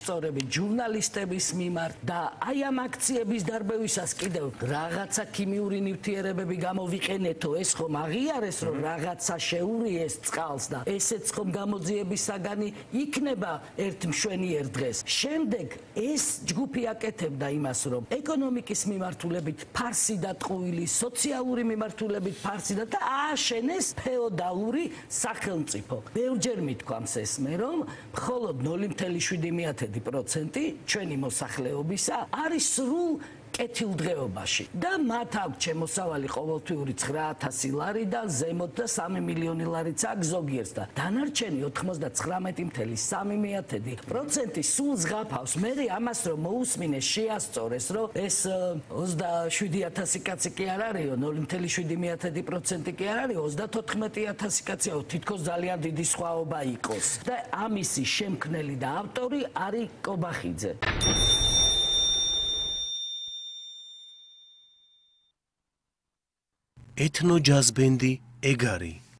სწორებით ჟურნალისტების მიმართ და აი ამ აქციების დარბევისას კიდევ რაღაცა ქიმიური ნივთიერებები გამოვიყენეთო, ეს ხომ აღიარეს, რომ რაღაცა შეურიეს წყალს და ესეც ხომ გამოძიების საგანი იქნება ერთ მშვენიერ დღეს. შემდეგ ეს ჯგუფი აკეთებდა იმას, რომ ეკონომიკის მიმართულებით ფარსი დატყუილი, სოციალური მიმართულებით ფარსი და ააშენეს ფეოდალური სახელმწიფო. ბევრჯერ მithქვამს ესმე, რომ მხოლოდ 0.7% ჩვენი მოსახლეობისა არის სრულ კეთილდღეობაში და მათ აქვს შემოსავალი ყოველთვიური 9,000 ლარიდან ზემოთ და 3 მილიონი ლარიც აქვს ზოგიერთს და დანარჩენი 99.3% სულ ზღაფავს. მე ამას რომ მოусმინეს, შეასწორეს, რომ ეს 27,000 კაცი კი არ არისო, 0.7% კი არ არის, 34,000 კაცია, თითქოს ძალიან დიდი სხვაობა იყოს. და ამისი შემქმნელი და ავტორი არის კობახიძე. ეთნო ჯაზ ბენდი ეგარი